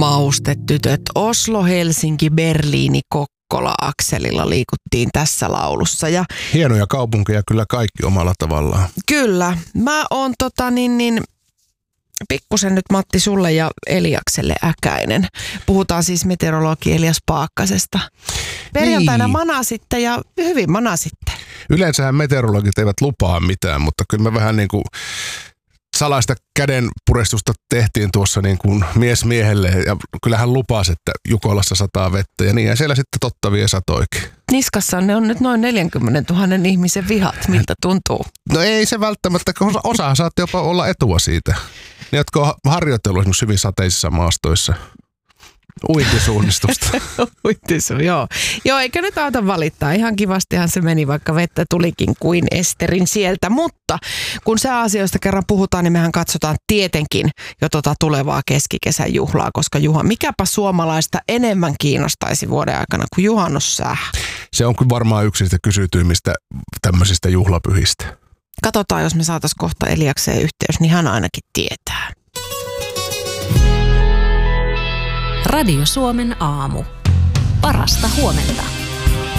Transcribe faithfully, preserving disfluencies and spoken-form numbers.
Maustetytöt, Oslo, Helsinki, Berliini, Kokkola-akselilla liikuttiin tässä laulussa. Ja hienoja kaupunkeja kyllä kaikki omalla tavallaan. Kyllä. Mä oon tota niin, niin pikkusen nyt Matti sulle ja Eliakselle äkäinen. Puhutaan siis meteorologi Elias Paakkasesta. Perjantaina niin. manasitte ja hyvin manasitte. Yleensähän meteorologit eivät lupaa mitään, mutta kyllä me vähän niin kuin salaista käden purestusta tehtiin tuossa niin kuin mies miehelle ja kyllähän lupasi, että Jukolassa sataa vettä ja niin ja siellä sitten totta vie satoikin. Niskassa ne on nyt noin neljäkymmentätuhatta ihmisen vihat, miltä tuntuu? No ei se välttämättä, koska osa saatte jopa olla etua siitä. Ne, jotka on harjoitellut esimerkiksi hyvin sateisissa maastoissa. Uintisuunnistusta. Uintisu, joo. Joo, eikä nyt auta valittaa. Ihan kivastihan se meni, vaikka vettä tulikin kuin esterin sieltä. Mutta kun sääasioista kerran puhutaan, niin mehän katsotaan tietenkin jo tota tulevaa keskikesän juhlaa. Koska Juha, mikäpä suomalaista enemmän kiinnostaisi vuoden aikana kuin juhannussää? Se on kyllä varmaan yksi niistä kysytyimmistä tämmöisistä juhlapyhistä. Katsotaan, jos me saataisiin kohta Eliakseen yhteys, niin hän ainakin tietää. Radio Suomen aamu. Parasta huomenta.